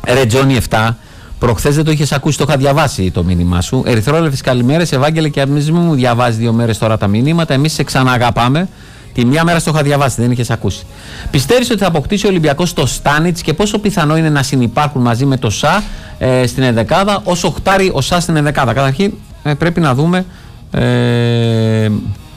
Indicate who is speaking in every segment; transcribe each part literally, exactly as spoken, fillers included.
Speaker 1: Ρε Τζόνι επτά, προχθές δεν το είχες ακούσει, το είχα διαβάσει το μήνυμά σου. Ερυθρόλεπτες καλημέρες, Ευάγγελε, και αμείς μου διαβάζει δύο μέρες τώρα τα μηνύματα. Εμείς σε ξαναγαπάμε. Τη μία μέρα στο είχα διαβάσει, δεν είχες ακούσει. Πιστεύεις ότι θα αποκτήσει ο Ολυμπιακός το Στάνιτς και πόσο πιθανό είναι να συνυπάρχουν μαζί με το ΣΑ ε, στην ενδεκάδα, όσο χτάρει ο ΣΑ στην ενδεκάδα? Καταρχήν ε, πρέπει να δούμε ε,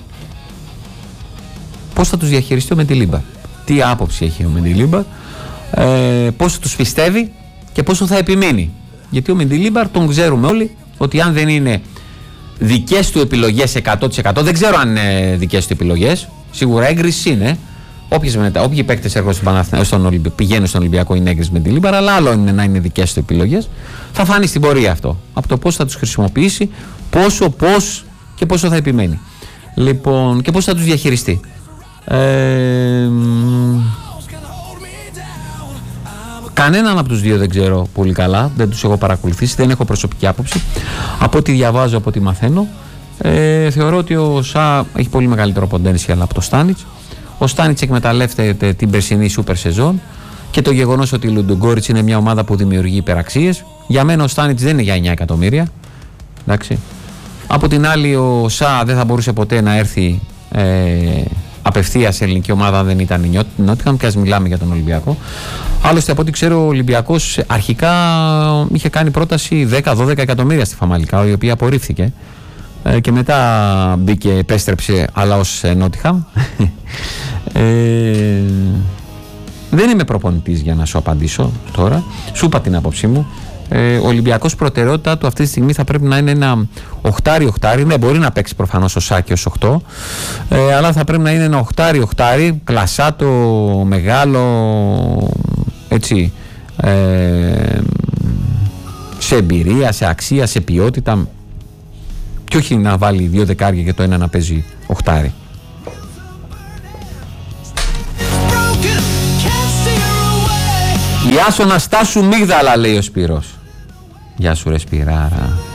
Speaker 1: πώς θα τους διαχειριστεί ο Μεντιλίμπαρ. Τι άποψη έχει ο Μεντιλίμπαρ, ε, πόσο τους πιστεύει και πόσο θα επιμείνει. Γιατί ο Μεντιλίμπαρ τον ξέρουμε όλοι ότι αν δεν είναι δικές του επιλογές εκατό τοις εκατό, δεν ξέρω αν είναι δικές του επιλογές, σίγουρα έγκριση είναι. Όποιοι παίκτες έρχονται στον Ολυμπιακό, πηγαίνουν στον Ολυμπιακό, είναι έγκριση με την Λίμπαρα, αλλά άλλο είναι να είναι δικές του επιλογές. Θα φανεί στην πορεία αυτό. Από το πώς θα τους χρησιμοποιήσει, πόσο, πώς και πόσο θα επιμένει. Λοιπόν, και πώς θα τους διαχειριστεί. Ε, Κανέναν από τους δύο δεν ξέρω πολύ καλά, δεν τους έχω παρακολουθήσει, δεν έχω προσωπική άποψη. Από ό,τι διαβάζω, από ό,τι μαθαίνω, ε, θεωρώ ότι ο ΣΑ έχει πολύ μεγαλύτερο potential από το Στάνιτς. Ο Στάνιτς εκμεταλλεύεται την περσινή σούπερ σεζόν και το γεγονός ότι η Λουντογκόριτς είναι μια ομάδα που δημιουργεί υπεραξίες. Για μένα ο Στάνιτς δεν είναι για εννιά εκατομμύρια. Εντάξει. Από την άλλη, ο ΣΑ δεν θα μπορούσε ποτέ να έρθει ε, απευθείας σε ελληνική ομάδα, δεν ήταν η Νότιχαμ, και ας μιλάμε για τον Ολυμπιακό. Άλλωστε, από ό,τι ξέρω, ο Ολυμπιακός αρχικά είχε κάνει πρόταση δέκα με δώδεκα εκατομμύρια στη Φαμαλικά, η οποία απορρίφθηκε. Ε, και μετά μπήκε, επέστρεψε, αλλά ως Νότιχαμ. ε, δεν είμαι προπονητής για να σου απαντήσω τώρα. Σου είπα την άποψή μου. Ε, ο Ολυμπιακός προτεραιότητα του αυτή τη στιγμή θα πρέπει να είναι ένα οχτάρι-οχτάρι. Ναι, μπορεί να παίξει προφανώς ο Σάκη ως οχτώ, ε, αλλά θα πρέπει να είναι ένα οχτάρι-οχτάρι, κλασάτο, μεγάλο, έτσι, ε, σε εμπειρία, σε αξία, σε ποιότητα, και όχι να βάλει δύο δεκάρια και το ένα να παίζει οχτάρι. Γεια σου Αναστάσου Μίγδαλα, λέει ο Σπύρος. Γεια σου ρε Σπυράρα.